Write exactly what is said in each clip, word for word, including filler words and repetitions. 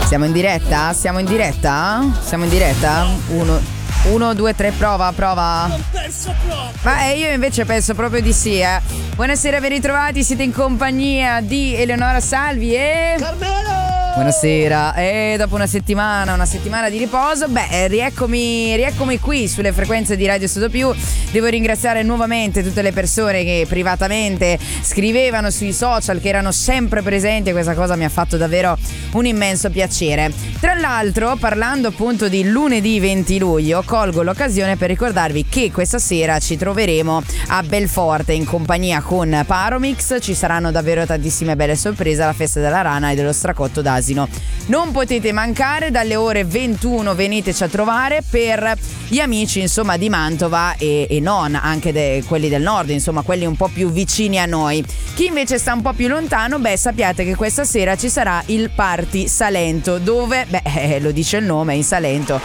Siamo in diretta? Siamo in diretta? Siamo in diretta? Uno, uno due, tre, prova, prova. Non penso proprio. Ma io invece penso proprio di sì, eh. Buonasera, ben ritrovati, siete in compagnia di Eleonora Salvi e... Carmelo! Buonasera, e dopo una settimana, una settimana di riposo, beh, rieccomi, rieccomi qui sulle frequenze di Radio Studio Più. Devo ringraziare nuovamente tutte le persone che privatamente scrivevano sui social, che erano sempre presenti, e questa cosa mi ha fatto davvero un immenso piacere. Tra l'altro, parlando appunto di lunedì venti luglio, colgo l'occasione per ricordarvi che questa sera ci troveremo a Belforte in compagnia con Paromix. Ci saranno davvero tantissime belle sorprese alla festa della rana e dello stracotto d'asino. Non potete mancare, dalle ore ventuno veniteci a trovare per gli amici insomma di Mantova e, e non, anche de, quelli del nord, insomma quelli un po' più vicini a noi. Chi invece sta un po' più lontano, beh, sappiate che questa sera ci sarà il Party Salento, dove, beh, eh, lo dice il nome, in Salento.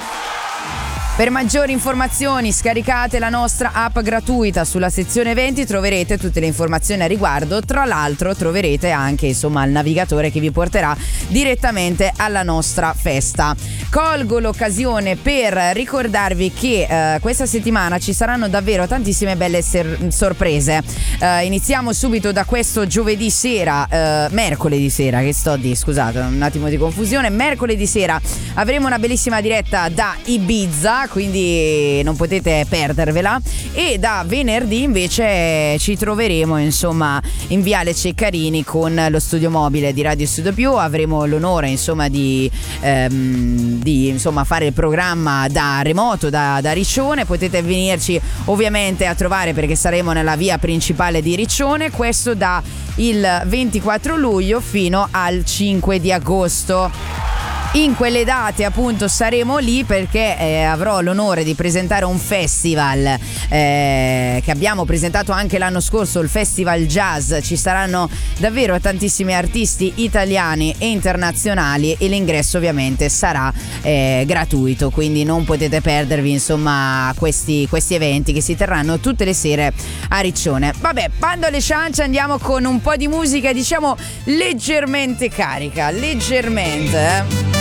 Per maggiori informazioni scaricate la nostra app gratuita. Sulla sezione eventi troverete tutte le informazioni a riguardo. Tra l'altro troverete anche insomma il navigatore che vi porterà direttamente alla nostra festa. Colgo l'occasione per ricordarvi che eh, questa settimana ci saranno davvero tantissime belle ser- sorprese. Eh, iniziamo subito da questo giovedì sera, eh, mercoledì sera, che sto di, scusate, un attimo di confusione. Mercoledì sera avremo una bellissima diretta da Ibiza, quindi non potete perdervela, e da venerdì invece ci troveremo insomma in Viale Ceccarini con lo studio mobile di Radio Studio Più. Avremo l'onore insomma di, ehm, di insomma fare il programma da remoto, da, da Riccione. Potete venirci ovviamente a trovare perché saremo nella via principale di Riccione, questo da il ventiquattro luglio fino al cinque di agosto. In quelle date appunto saremo lì perché eh, avrò l'onore di presentare un festival eh, che abbiamo presentato anche l'anno scorso, il Festival Jazz. Ci saranno davvero tantissimi artisti italiani e internazionali e l'ingresso ovviamente sarà eh, gratuito, quindi non potete perdervi insomma questi, questi eventi che si terranno tutte le sere a Riccione. Vabbè, bando alle ciance, andiamo con un po' di musica diciamo leggermente carica, leggermente eh.